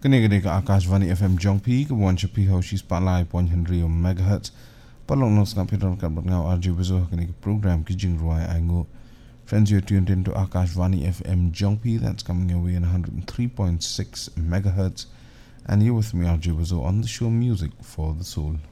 Kini ka Akashvani FM Jongpi ka wan chapi ho shi spotlight 100 megahertz palong nos na piron ka ngau RJ bezo kini ka program ki jing ruai aingo. Friends, you're tuned into Akashvani FM Jongpi. That's coming your way in 103.6 megahertz, and you're with me RJ bezo on the show Music for the Soul.